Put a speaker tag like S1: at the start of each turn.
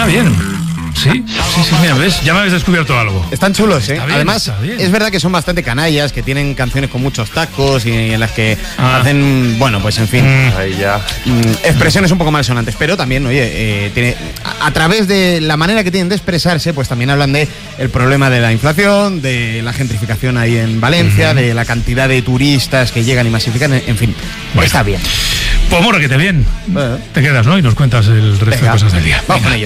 S1: bien. Sí, mira, ¿ves? Ya me habéis descubierto algo.
S2: Están chulos, ¿eh?
S1: Está bien,
S2: Además,
S1: está bien.
S2: es verdad que son bastante canallas, que tienen canciones con muchos tacos y en las que hacen, bueno, pues en fin,
S3: Ahí ya.
S2: expresiones un poco malsonantes. Pero también, oye, a través de la manera que tienen de expresarse, pues también hablan de el problema de la inflación, de la gentrificación ahí en Valencia, de la cantidad de turistas que llegan y masifican, en fin,
S1: Bueno.
S2: está bien.
S1: Pues Moro, que te bien.
S2: Bueno.
S1: Te quedas, ¿no? Y nos cuentas el resto de cosas del día.
S2: Vamos con ello.